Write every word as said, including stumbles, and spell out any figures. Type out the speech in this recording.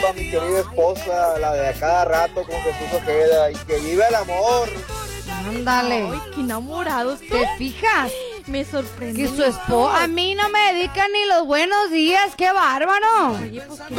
a mi querida esposa, la de a cada rato con Jesús Ojeda, y que viva el amor. Ándale. Ay, qué enamorados. ¿Te fijas? Me sorprende. Que su esposa a mí no me dedica ni los buenos días, qué bárbaro. Oye, pues qué